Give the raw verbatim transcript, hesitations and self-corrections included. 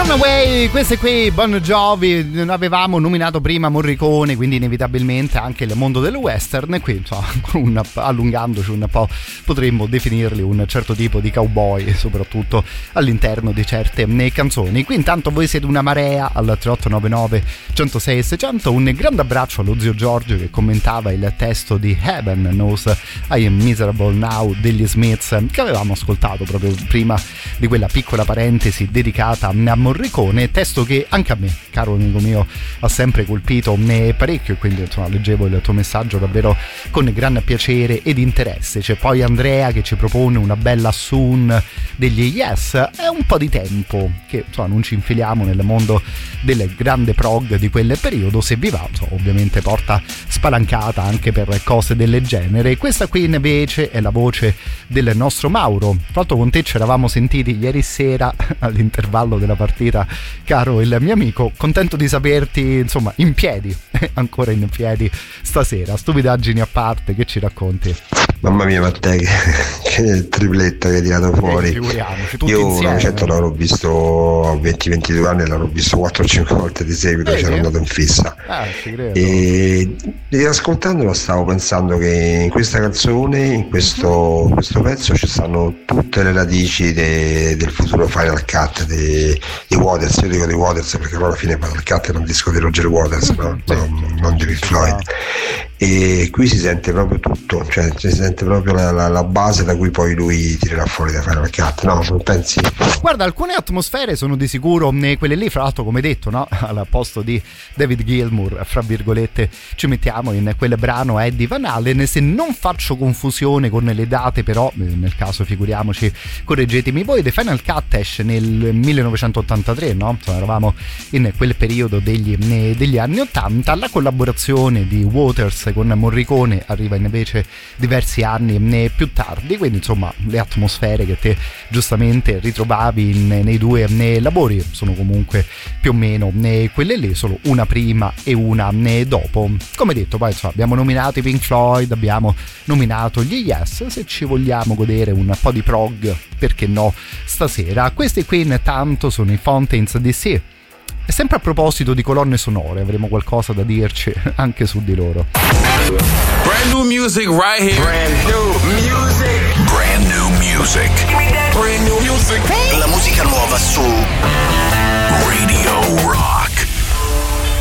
Runaway, queste qui Bon Jovi. Non avevamo nominato prima Morricone, quindi inevitabilmente anche il mondo del western, e qui insomma, un, allungandoci un po' potremmo definirli un certo tipo di cowboy, soprattutto all'interno di certe canzoni. Qui intanto voi siete una marea al tre otto nove nove uno zero sei seicento. Un grande abbraccio allo zio Giorgio che commentava il testo di Heaven Knows I Am Miserable Now degli Smiths, che avevamo ascoltato proprio prima di quella piccola parentesi dedicata a Morricone, testo che anche a me, caro amico mio, ha sempre colpito parecchio, e quindi insomma leggevo il tuo messaggio davvero con grande piacere ed interesse. C'è poi Andrea che ci propone una bella Soon degli Yes. È un po' di tempo che insomma non ci infiliamo nel mondo del grande prog di quel periodo, se vi va, insomma, ovviamente porta spalancata anche per cose del genere. Questa qui invece è la voce del nostro Mauro. Tra l'altro con te ci eravamo sentiti ieri sera all'intervallo della partita, caro il mio amico. Contento di saperti insomma in piedi, ancora in piedi stasera. Stupidaggini a parte, che ci racconti? Mamma mia Matteo, che, che tripletta che hai tirato fuori. Eh, io certo l'avrò visto a venti ventidue anni, l'avrò visto quattro o cinque volte di seguito, c'ero andato in fissa. Ah, ci credo. E, e ascoltandolo stavo pensando che in questa canzone, in questo, questo pezzo ci stanno tutte le radici de, del futuro Final Cut di, di Waters. Io dico di Waters perché alla fine Final Cut era un disco di Roger Waters, no? non, non di Pink Floyd. E qui si sente proprio tutto, cioè si sente proprio la, la, la base da cui poi lui tirerà fuori da Final Cut, no? Non pensi? Guarda, alcune atmosfere sono di sicuro quelle lì, fra l'altro, come detto, no? Al posto di David Gilmour, fra virgolette, ci mettiamo in quel brano Eddie Van Halen. Se non faccio confusione con le date, però nel caso figuriamoci, correggetemi voi, The Final Cut esce nel millenovecentottantatré, no? Insomma, eravamo in quel periodo degli, degli anni ottanta. La collaborazione di Waters con Morricone arriva invece diversi anni più tardi, quindi insomma le atmosfere che te giustamente ritrovavi in, nei due nei lavori sono comunque più o meno quelle lì, solo una prima e una dopo. Come detto, poi insomma, abbiamo nominato i Pink Floyd, abbiamo nominato gli Yes. Se ci vogliamo godere un po' di prog, perché no, stasera. Questi qui intanto sono i Fountains D C. E sempre a proposito di colonne sonore, avremo qualcosa da dirci anche su di loro. Brand new music right here. Brand new music. Brand new music. Brand new music. La musica nuova su Radio Rock.